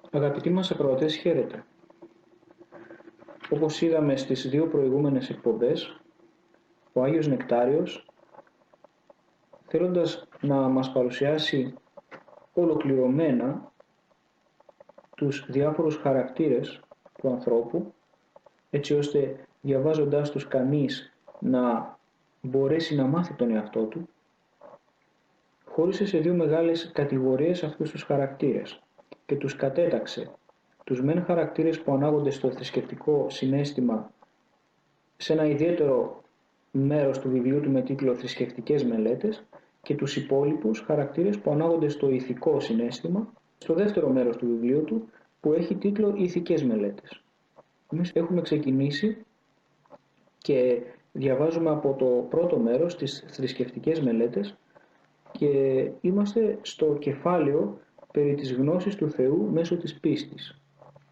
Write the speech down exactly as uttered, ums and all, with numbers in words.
Αγαπητοί μας ακροατές, χαίρετε. Όπως είδαμε στις δύο προηγούμενες εκπομπές, ο Άγιος Νεκτάριος, θέλοντας να μας παρουσιάσει ολοκληρωμένα τους διάφορους χαρακτήρες του ανθρώπου, έτσι ώστε διαβάζοντάς τους κανείς να μπορέσει να μάθει τον εαυτό του, χώρισε σε δύο μεγάλες κατηγορίες αυτούς τους χαρακτήρες και τους κατέταξε. Τους μεν χαρακτήρες που ανάγονται στο θρησκευτικό συναίσθημα σε ένα ιδιαίτερο μέρος του βιβλίου του με τίτλο «Θρησκευτικές μελέτες» και τους υπόλοιπους χαρακτήρες που ανάγονται στο ηθικό συναίσθημα στο δεύτερο μέρος του βιβλίου του που έχει τίτλο «Ηθικές μελέτες». Εμείς έχουμε ξεκινήσει και διαβάζουμε από το πρώτο μέρος τις θρησκευτικές μελέτες και είμαστε στο κεφάλαιο περί της γνώσης του Θεού μέσω της πίστης.